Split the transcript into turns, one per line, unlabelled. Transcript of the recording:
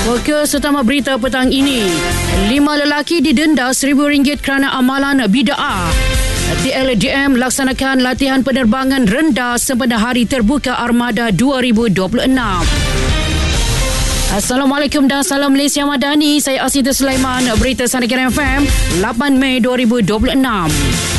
Fokus utama berita petang ini. 5 lelaki didenda RM1,000 kerana amalan bid'ah. TLDM laksanakan latihan penerbangan rendah sempena Hari Terbuka Armada 2026. Assalamualaikum dan salam Malaysia Madani. Saya Asita Sulaiman, berita Sandikan FM 8 Mei 2026.